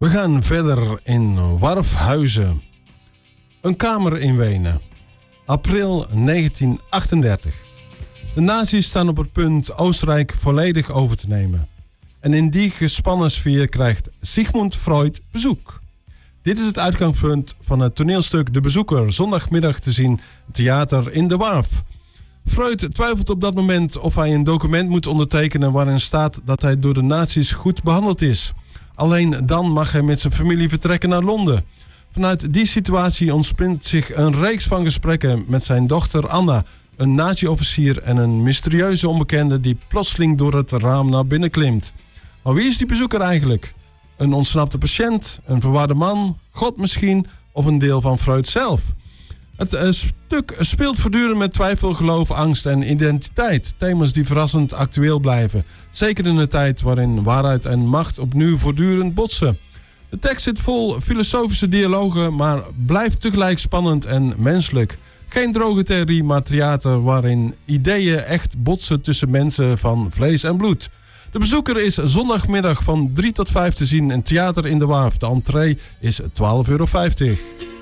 We gaan verder in Warfhuizen. Een kamer in Wenen. April 1938. De nazi's staan op het punt Oostenrijk volledig over te nemen. En in die gespannen sfeer krijgt Sigmund Freud bezoek. Dit is het uitgangspunt van het toneelstuk De Bezoeker, zondagmiddag te zien, theater in de Warf. Freud twijfelt op dat moment of hij een document moet ondertekenen waarin staat dat hij door de nazi's goed behandeld is. Alleen dan mag hij met zijn familie vertrekken naar Londen. Vanuit die situatie ontspint zich een reeks van gesprekken met zijn dochter Anna, een nazi-officier en een mysterieuze onbekende die plotseling door het raam naar binnen klimt. Maar wie is die bezoeker eigenlijk? Een ontsnapte patiënt, een verwarde man, God misschien of een deel van Freud zelf? Het stuk speelt voortdurend met twijfel, geloof, angst en identiteit. Thema's die verrassend actueel blijven. Zeker in een tijd waarin waarheid en macht opnieuw voortdurend botsen. De tekst zit vol filosofische dialogen, maar blijft tegelijk spannend en menselijk. Geen droge theorie, maar theater waarin ideeën echt botsen tussen mensen van vlees en bloed. De Bezoeker is zondagmiddag van 3 tot 5 te zien in Theater in de Waaf. De entree is €12,50.